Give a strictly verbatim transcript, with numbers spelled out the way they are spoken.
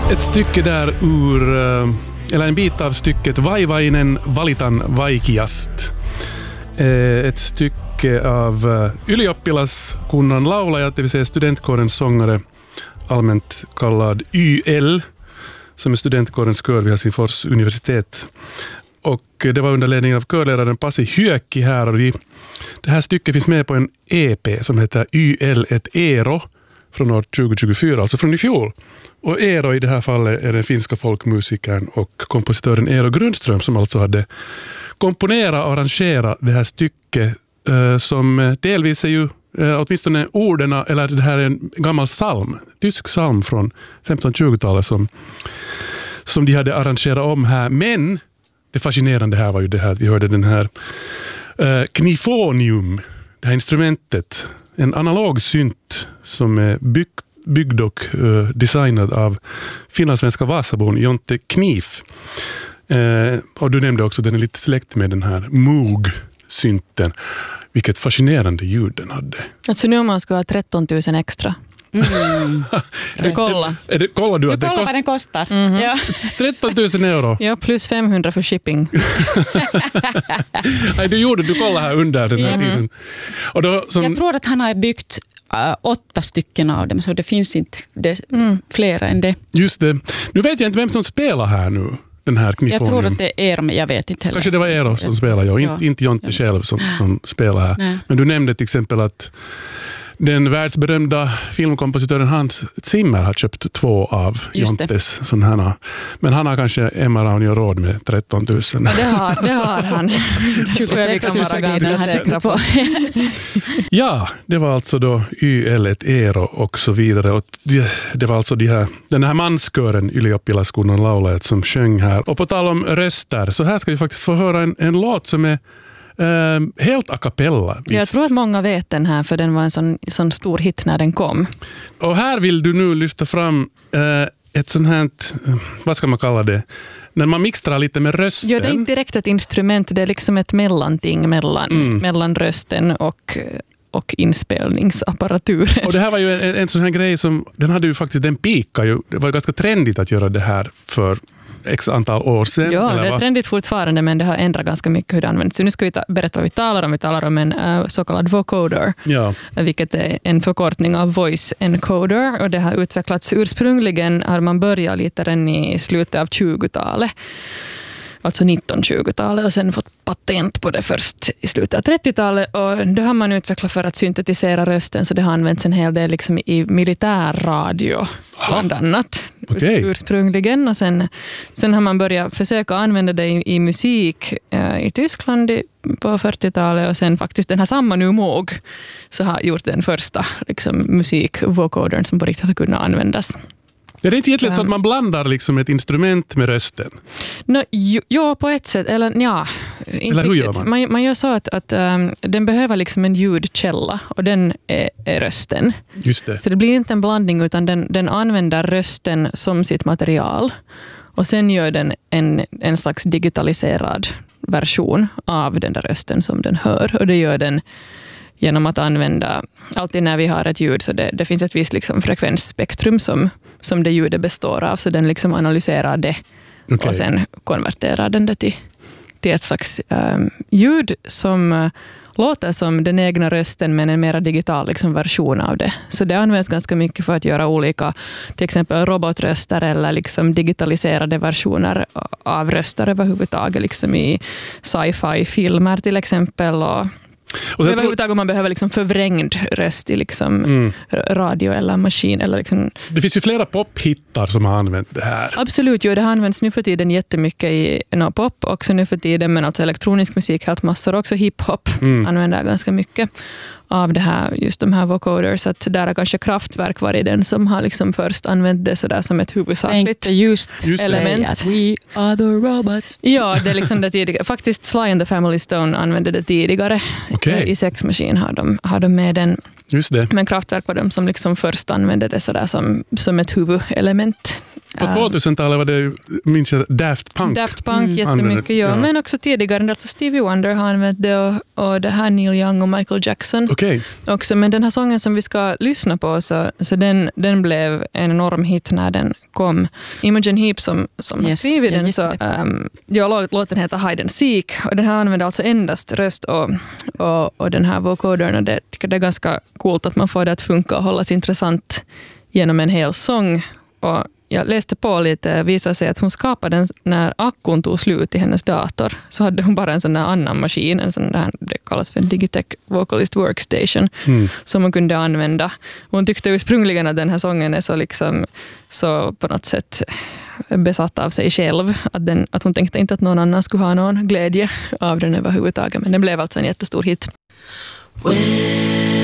Ett stycke där ur, eller en bit av stycket Vaivainen valitan vaikeast. Ett stycke av ylioppilaskunnan laulajat, det vill säga studentkårens sångare, allmänt kallad Y L, som är studentkårens kör vid Helsingfors universitet. Och det var under ledning av körläraren Pasi Hyökki här, och det här stycket finns med på en E P som heter Y L ett Eero från år tjugo tjugofyra, alltså från i fjol. Och Eero i det här fallet är den finska folkmusikern och kompositören Eero Grundström som alltså hade komponerat och arrangerat det här stycket eh, som delvis är ju eh, åtminstone orden, eller det här är en gammal psalm, tysk psalm från femtonhundratjugotalet som, som de hade arrangerat om här. Men det fascinerande här var ju det här att vi hörde den här eh, knifonium, det här instrumentet, en analog synt som är byggt byggd och uh, designad av finlandssvenska Vasabon Jonte Knif. Uh, och du nämnde också att den är lite släkt med den här Moog-synten. Vilket fascinerande ljud den hade. Alltså nu om man ska ha tretton tusen extra. Mm. Du kolla. Är det, kollar du, du att det kolla kost... vad den kostar. Mm-hmm. Ja. tretton tusen euro. Ja, plus femhundra för shipping. Nej, du gjorde, du kollar här under den här Mm-hmm. tiden. Och då, som... Jag tror att han har byggt uh, åtta stycken av dem, så det finns inte det, mm. flera än det. Just det. Nu vet jag inte vem som spelar här nu. Den här knifonium. Jag tror att det är Eero, men jag vet inte heller. Kanske det var Eero som spelar, ja. ja. Inte, inte Jonte själv som, som spelar här. Nej. Men du nämnde till exempel att den världsberömda filmkompositören Hans Zimmer har köpt två av Jontes sådana här. Men han har kanske Emma Raunio råd med tretton tusen. Ja, det har, det har han. tjugosex tusen ganska säkra på. Ja, det var alltså då Y L ett Eero och så vidare. Och det, det var alltså de här, den här manskören Ylioppilaskunnan laulajat som sjöng här. Och på tal om röster, så här ska vi faktiskt få höra en, en låt som är Uh, helt a cappella. Visst. Jag tror att många vet den här, för den var en sån, sån stor hit när den kom. Och här vill du nu lyfta fram uh, ett sånt här, uh, vad ska man kalla det? När man mixtrar lite med rösten. Ja, det är inte direkt ett instrument, det är liksom ett mellanting mellan, mm. mellan rösten och, och inspelningsapparaturen. Och det här var ju en, en sån här grej som, den hade ju faktiskt, den pika ju, det var ganska trendigt att göra det här för x antal år sedan. Ja, eller det är va? trendigt fortfarande, men det har ändrat ganska mycket hur det används. Så nu ska vi ta, berätta vad vi talar om. Vi talar om en uh, så kallad vocoder, ja. vilket är en förkortning av voice encoder. Och det har utvecklats ursprungligen, har man börjat lite redan i slutet av tjugotalet. Alltså nitton-tjugotalet, och sen fått patent på det först i slutet av trettiotalet. Och det har man utvecklat för att syntetisera rösten, så det har använts en hel del liksom i militärradio bland annat. Okay. Ursprungligen. Och sen, sen har man börjat försöka använda det i, i musik eh, i Tyskland i, på fyrtiotalet, och sen faktiskt den här samma nu Moog så har gjort den första liksom, musikvocodern som på riktigt har kunnat användas. Är det inte egentligen så att man blandar liksom ett instrument med rösten? No, jo, ja, på ett sätt. Eller, ja, inte eller hur gör man? man? Man, man gör så att, att um, den behöver liksom en ljudkälla, och den är, är rösten. Just det. Så det blir inte en blandning, utan den, den använder rösten som sitt material. Och sen gör den en, en slags digitaliserad version av den där rösten som den hör. Och det gör den genom att använda, alltid när vi har ett ljud, så det, det finns ett visst liksom frekvensspektrum som, som det ljudet består av, så den liksom analyserar det okay. och sen konverterar den det till, till ett slags um, ljud som uh, låter som den egna rösten, men en mer digital liksom, version av det. Så det används ganska mycket för att göra olika, till exempel robotröster eller liksom digitaliserade versioner av röster överhuvudtaget, liksom i sci-fi-filmer till exempel, och och det överhuvudtaget om man behöver liksom förvrängd röst i liksom mm. radio eller maskin. Eller liksom. Det finns ju flera pophittar som har använt det här. Absolut, jo, det har använts nu för tiden jättemycket i no, pop också nu för tiden, men alltså elektronisk musik, helt massor också, hiphop mm. använder ganska mycket av det här, just de här vocoders, så att där har kanske Kraftwerk varit den som har liksom först använt det så där som ett huvudsakligt just, just element. Att we are the robots. Ja, det är liksom det tidigare. Faktiskt Sly and the Family Stone använde det tidigare. Okay. I Sex Machine har de, har de med den. Just det. Men Kraftwerk var de som liksom först använde det så där som, som ett huvudelement På tvåtusentalet var det, minns jag, Daft Punk. Daft Punk mm. jättemycket, ja. ja. Men också tidigare, alltså Stevie Wonder har använt det och, och det här Neil Young och Michael Jackson okay. också. Men den här sången som vi ska lyssna på, så, så den, den blev en enorm hit när den kom. Imogen Heap som, som yes, har skrivit den, så um, ja, låten heter Hide and Seek och den här använder alltså endast röst och, och, och den här vocodern, och det, det är ganska coolt att man får det att funka och hållas intressant genom en hel sång. Och jag läste på lite, visade sig att hon skapade den när akkun tog slut i hennes dator. Så hade hon bara en sån där annan maskin, en sån där, det kallas för en Digitech Vocalist Workstation, mm. som man kunde använda. Hon tyckte ursprungligen att den här sången är så, liksom, så på något sätt besatt av sig själv. Att, den, att hon tänkte inte att någon annan skulle ha någon glädje av den överhuvudtaget. Men den blev alltså en jättestor hit. Well.